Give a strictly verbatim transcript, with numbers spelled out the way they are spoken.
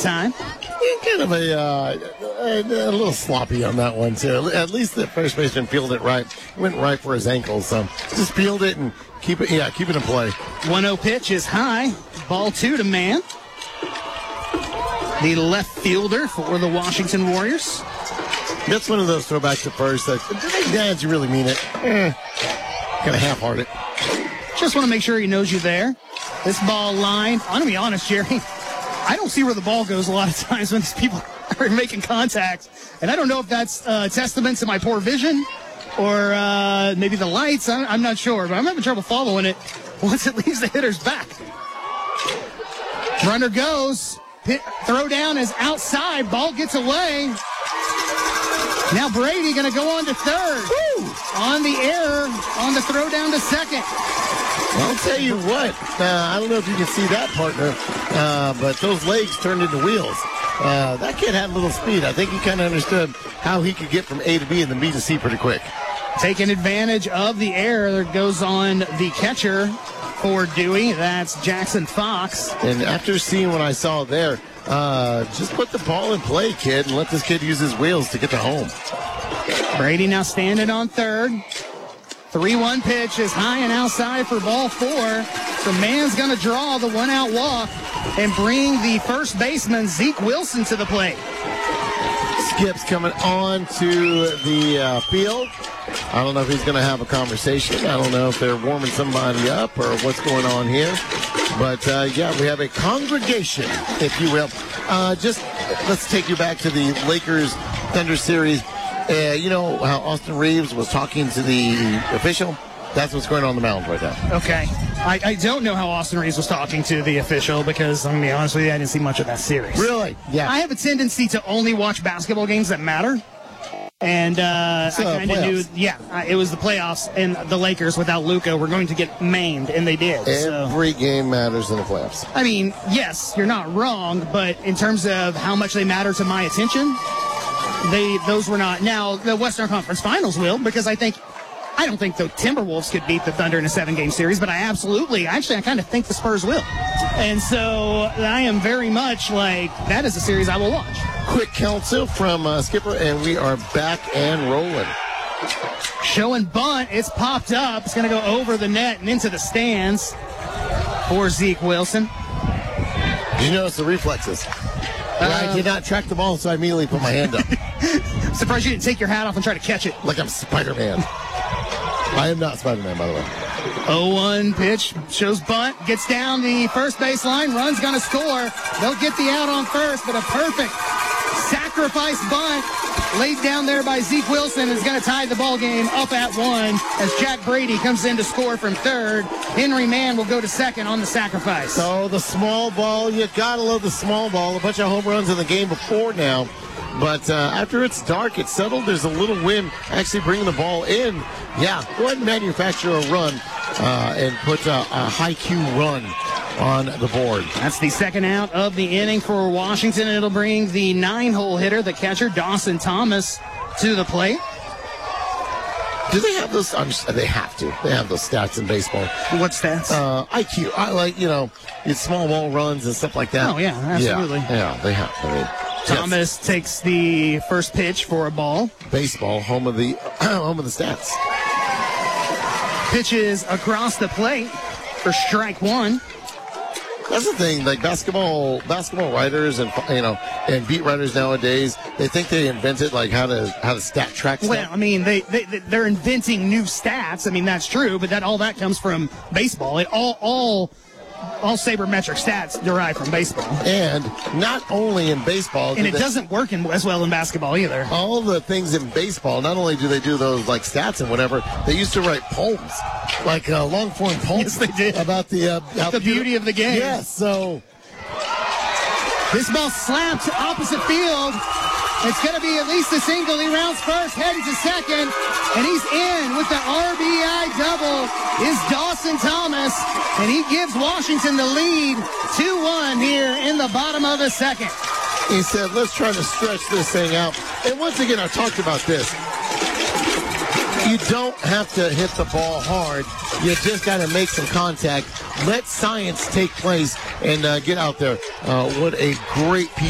time. Yeah, kind of a, uh, a, a little sloppy on that one, too. At least the first baseman peeled it right. Went right for his ankles, so just peeled it and keep it, yeah, keep it in play. one oh pitch is high. Ball two to Mann. The left fielder for the Washington Warriors. That's one of those throwbacks to first that, yeah, you really mean it. Eh, kind of half-hearted. Just want to make sure he knows you there. This ball line, I'm going to be honest, Jerry, I don't see where the ball goes a lot of times when these people are making contact. And I don't know if that's a testament to my poor vision or uh, maybe the lights. I'm, I'm not sure, but I'm having trouble following it once it leaves the hitter's back. Runner goes. Pit, throw down is outside. Ball gets away. Now Brady going to go on to third. Woo! On the error on the throw down to second. I'll tell you what, uh, I don't know if you can see that, partner, uh, but those legs turned into wheels. Uh, that kid had a little speed. I think he kind of understood how he could get from A to B and then B to C pretty quick. Taking advantage of the error that goes on the catcher for Dewey. That's Jackson Fox. And after seeing what I saw there, uh, just put the ball in play, kid, and let this kid use his wheels to get to home. Brady now standing on third. three one pitch is high and outside for ball four. So Mann's going to draw the one-out walk and bring the first baseman, Zeke Wilson, to the plate. Skip's coming on to the uh, field. I don't know if he's going to have a conversation. I don't know if they're warming somebody up or what's going on here. But, uh, yeah, we have a congregation, if you will. Uh, just let's take you back to the Lakers Thunder series. Uh, you know how Austin Reeves was talking to the official? That's what's going on, on the mound right now. Okay. I, I don't know how Austin Reeves was talking to the official because, I'm going to be honest with you, I didn't see much of that series. Really? Yeah. I have a tendency to only watch basketball games that matter. And uh, So, I kind of knew, yeah, I- it was the playoffs, and the Lakers without Luka were going to get maimed, and they did. So. Every game matters in the playoffs. I mean, yes, you're not wrong, but in terms of how much they matter to my attention, they those were not. Now, the Western Conference Finals will, because I think, I don't think the Timberwolves could beat the Thunder in a seven-game series, but I absolutely, actually, I kind of think the Spurs will. And so I am very much like, that is a series I will watch. Quick counsel from uh, Skipper, and we are back and rolling. Showing bunt, it's popped up. It's going to go over the net and into the stands for Zeke Wilson. Did you notice the reflexes? Uh, I did not track the ball, so I immediately put my hand up. I'm surprised you didn't take your hat off and try to catch it. Like I'm Spider-Man. I am not Spider-Man, by the way. oh one pitch, shows bunt, gets down the first base line, run's going to score. They'll get the out on first, but a perfect sacrifice bunt laid down there by Zeke Wilson is going to tie the ball game up at one as Jack Brady comes in to score from third. Henry Mann will go to second on the sacrifice. So the small ball, you got to love the small ball. A bunch of home runs in the game before now. But uh, after it's dark, it's settled. There's a little wind actually bringing the ball in. Yeah, go ahead and manufacture a run uh, and put a, a high Q run on the board. That's the second out of the inning for Washington. It'll bring the nine-hole hitter, the catcher, Dawson Thomas, to the plate. Do they have those? I'm just, they have to. They have those stats in baseball. What stats? Uh, I Q. I like, you know, it's small ball runs and stuff like that. Oh, yeah, absolutely. Yeah, yeah they have. I mean, Thomas yes. takes the first pitch for a ball. Baseball, home of the home of the stats. Pitches across the plate for strike one. That's the thing, like basketball, basketball writers and you know and beat writers nowadays, they think they invented like how to how to stat track stuff. Well, I mean, they they they're inventing new stats. I mean, that's true, but that all that comes from baseball. It all all. All sabermetric stats derive from baseball. And not only in baseball. And do it they, doesn't work in, as well in basketball either. All the things in baseball, not only do they do those like stats and whatever, they used to write poems, like uh, long-form poems. Yes, they did. About the, uh, the beauty of the game. Yes, so. This ball slapped to opposite field. It's going to be at least a single. He rounds first, heading to second, and he's in with the R B I double is Dawson Thomas, and he gives Washington the lead two one here in the bottom of the second. He said, let's try to stretch this thing out. And once again, I talked about this. You don't have to hit the ball hard. You just got to make some contact. Let science take place and uh, get out there. Uh, what a great piece